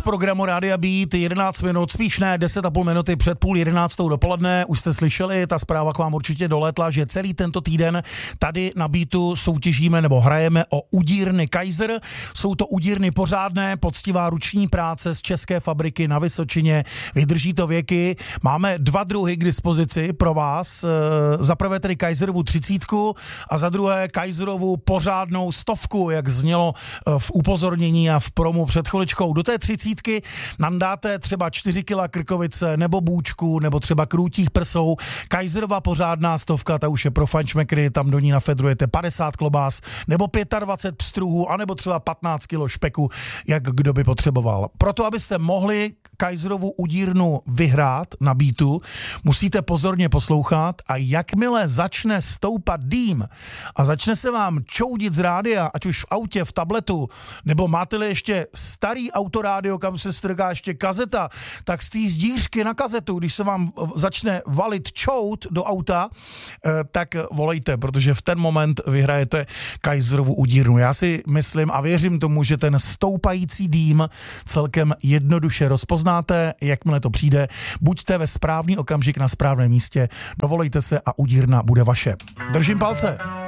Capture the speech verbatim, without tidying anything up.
programu Rádia Beat, jedenáct minut, spíš ne, deset a půl minuty před půl jedenáctou dopoledne. Už jste slyšeli, ta zpráva k vám určitě doletla, že celý tento týden tady na Beatu soutěžíme nebo hrajeme o udírny Kaiser. Jsou to udírny pořádné, poctivá ruční práce z české fabriky na Vysočině. Vydrží to věky. Máme dva druhy k dispozici pro vás. Za prvé tedy Kaiserovu třicítku a za druhé Kaiserovu pořádnou stovku, jak znělo v upozornění a v promu před chviličkou. Do té třicítky nám dáte třeba čtyři kila krkovice nebo bůčku nebo třeba krůtích prsou. Kaiserova pořádná stovka, ta už je pro fančmekry, tam do ní nafedrujete padesát klobás nebo dvacet pět pstruhů anebo třeba patnáct kilo špeku, jak kdo by potřeboval. Proto, abyste mohli Kaiserovu udírnu vyhrát na Beatu, musíte pozorně poslouchat a jakmile začne stoupat dým a začne se vám čoudit z rádia, ať už v autě, v tabletu, nebo máte-li ještě starý autorádio, kam se strká ještě kazeta, tak z té zdířky na kazetu, když se vám začne valit čout do auta, tak volejte, protože v ten moment vyhrajete Kaiserovu udírnu. Já si myslím a věřím tomu, že ten stoupající dým celkem jednoduše rozpoznáte, jakmile to přijde. Buďte ve správný okamžik na správném místě, dovolejte se a udírna bude vaše. Držím palce.